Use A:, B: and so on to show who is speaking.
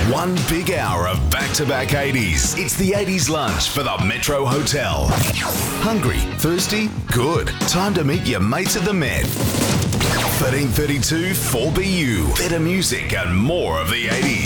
A: One big hour of back-to-back 80s. It's the 80s lunch for the Metro Hotel. Hungry? Thirsty? Good. Time to meet your mates at the Met. 1332 4BU. Better music and more of the 80s.